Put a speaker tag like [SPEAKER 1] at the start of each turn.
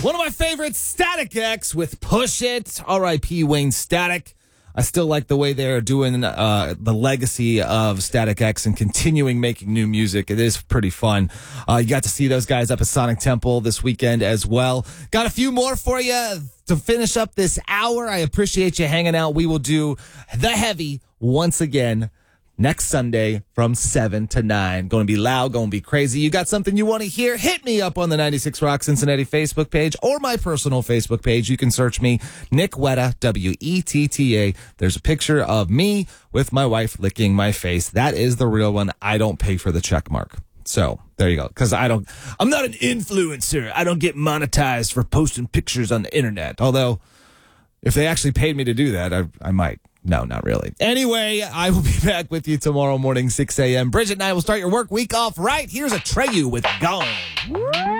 [SPEAKER 1] One of my favorites, Static X with Push It. R.I.P. Wayne Static. I still like the way they're doing the legacy of Static X and continuing making new music. It is pretty fun. You got to see those guys up at Sonic Temple this weekend as well. Got a few more for you to finish up this hour. I appreciate you hanging out. We will do The Heavy once again next Sunday from 7 to 9. Going to be loud, going to be crazy. You got something you want to hear? Hit me up on the 96 Rock Cincinnati Facebook page or my personal Facebook page. You can search me, Nick Wetta, W-E-T-T-A. There's a picture of me with my wife licking my face. That is the real one. I don't pay for the check mark. So there you go. Because I'm not an influencer. I don't get monetized for posting pictures on the internet. Although, if they actually paid me to do that, I might. No, not really. Anyway, I will be back with you tomorrow morning, 6 a.m. Bridget and I will start your work week off right. Here's Atreyu with Gone.